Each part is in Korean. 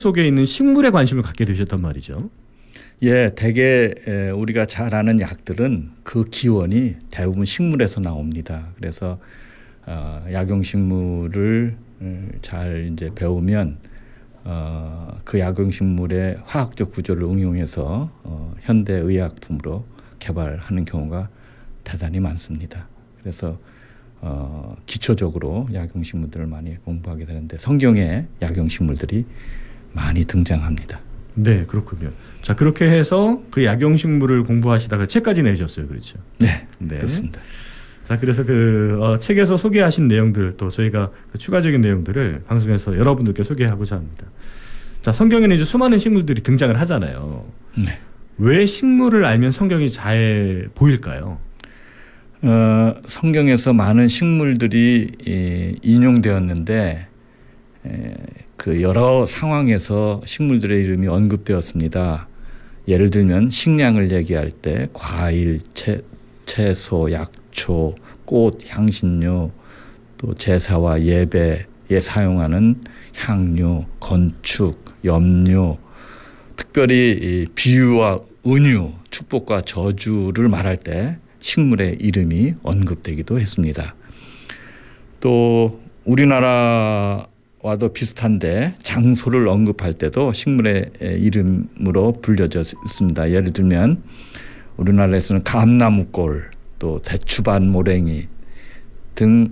속에 있는 식물에 관심을 갖게 되셨단 말이죠. 예, 대개 우리가 잘 아는 약들은 그 기원이 대부분 식물에서 나옵니다. 그래서 약용식물을 잘 이제 배우면 그 약용식물의 화학적 구조를 응용해서 현대 의약품으로 개발하는 경우가 대단히 많습니다. 그래서 기초적으로 약용식물들을 많이 공부하게 되는데 성경에 약용식물들이 많이 등장합니다. 네, 그렇군요. 자, 그렇게 해서 그 약용식물을 공부하시다가 책까지 내셨어요. 그렇죠? 네, 네. 그렇습니다. 자, 그래서 그 책에서 소개하신 내용들 또 저희가 그 추가적인 내용들을 방송에서 여러분들께 소개하고자 합니다. 자, 성경에는 이제 수많은 식물들이 등장을 하잖아요. 네. 왜 식물을 알면 성경이 잘 보일까요? 성경에서 많은 식물들이 인용되었는데 그 여러 상황에서 식물들의 이름이 언급되었습니다. 예를 들면 식량을 얘기할 때 과일, 채소, 약초, 꽃, 향신료, 또 제사와 예배에 사용하는 향료, 건축, 염료, 특별히 비유와 은유, 축복과 저주를 말할 때 식물의 이름이 언급되기도 했습니다. 또 우리나라와도 비슷한데 장소를 언급할 때도 식물의 이름으로 불려져 있습니다. 예를 들면 우리나라에서는 감나무골, 또 대추밭 모랭이 등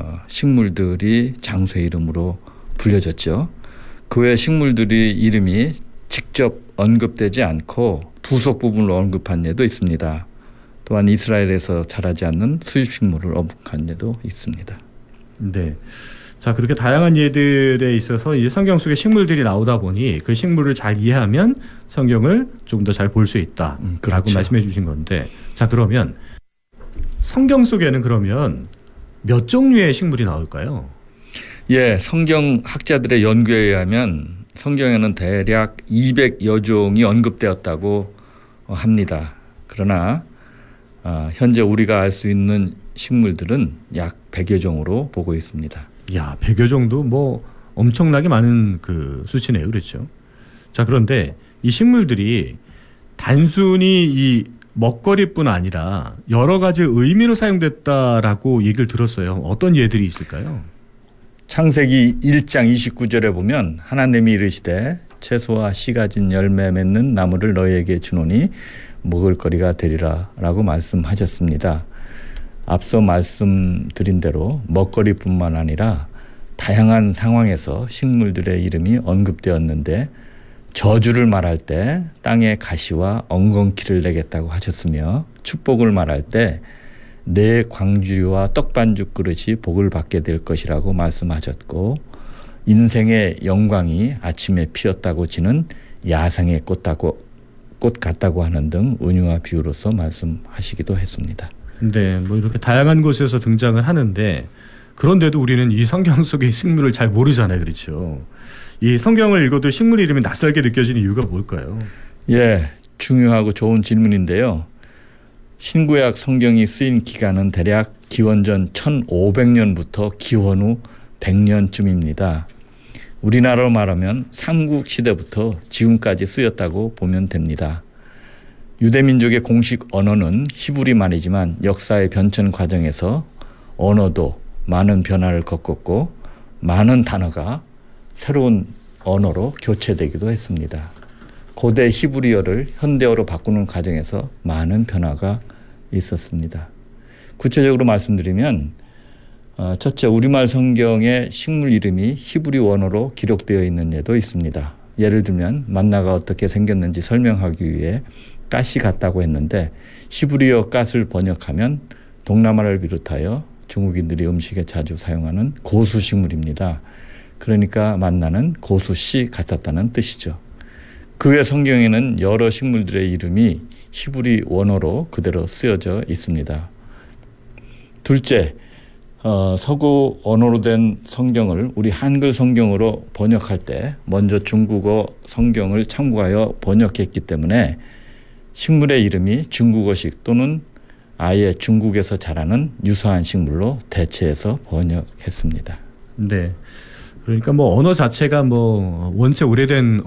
식물들이 장소의 이름으로 불려졌죠. 그 외 식물들이 이름이 직접 언급되지 않고 부속 부분을 언급한 예도 있습니다. 또한 이스라엘에서 자라지 않는 수입식물을 언급한 예도 있습니다. 네. 자, 그렇게 다양한 예들에 있어서 이제 성경 속에 식물들이 나오다 보니 그 식물을 잘 이해하면 성경을 조금 더 잘 볼 수 있다. 그렇죠. 라고 말씀해 주신 건데, 자, 그러면 성경 속에는 그러면 몇 종류의 식물이 나올까요? 예, 성경 학자들의 연구에 의하면 성경에는 대략 200여 종이 언급되었다고 합니다. 그러나 현재 우리가 알 수 있는 식물들은 약 100여 종으로 보고 있습니다. 야, 100여 종도 뭐 엄청나게 많은 그 수치네요. 그렇죠? 자, 그런데 이 식물들이 단순히 이 먹거리뿐 아니라 여러 가지 의미로 사용됐다라고 얘기를 들었어요. 어떤 예들이 있을까요? 창세기 1장 29절에 보면 하나님이 이르시되 채소와 씨 가진 열매 맺는 나무를 너희에게 주노니 먹을거리가 되리라 라고 말씀하셨습니다. 앞서 말씀드린 대로 먹거리뿐만 아니라 다양한 상황에서 식물들의 이름이 언급되었는데 저주를 말할 때 땅에 가시와 엉겅퀴를 내겠다고 하셨으며 축복을 말할 때 내 광주리와 떡반죽 그릇이 복을 받게 될 것이라고 말씀하셨고 인생의 영광이 아침에 피었다고 지는 야생의 꽃 같다고 하는 등 은유와 비유로서 말씀하시기도 했습니다. 네, 뭐 이렇게 다양한 곳에서 등장을 하는데 그런데도 우리는 이 성경 속의 식물을 잘 모르잖아요. 그렇죠? 이 성경을 읽어도 식물 이름이 낯설게 느껴지는 이유가 뭘까요? 예, 중요하고 좋은 질문인데요. 신구약 성경이 쓰인 기간은 대략 기원전 1500년부터 기원 후 100년쯤입니다. 우리나라로 말하면 삼국시대부터 지금까지 쓰였다고 보면 됩니다. 유대민족의 공식 언어는 히브리말이지만 역사의 변천 과정에서 언어도 많은 변화를 겪었고 많은 단어가 새로운 언어로 교체되기도 했습니다. 고대 히브리어를 현대어로 바꾸는 과정에서 많은 변화가 있었습니다. 구체적으로 말씀드리면 첫째, 우리말 성경에 식물 이름이 히브리 원어로 기록되어 있는 예도 있습니다. 예를 들면 만나가 어떻게 생겼는지 설명하기 위해 갓이 같다고 했는데 히브리어 갓을 번역하면 동남아를 비롯하여 중국인들이 음식에 자주 사용하는 고수식물입니다. 그러니까 만나는 고수씨 같았다는 뜻이죠. 그 외 성경에는 여러 식물들의 이름이 히브리 원어로 그대로 쓰여져 있습니다. 둘째, 서구 언어로 된 성경을 우리 한글 성경으로 번역할 때 먼저 중국어 성경을 참고하여 번역했기 때문에 식물의 이름이 중국어식 또는 아예 중국에서 자라는 유사한 식물로 대체해서 번역했습니다. 네. 그러니까 뭐 언어 자체가 뭐 원체 오래된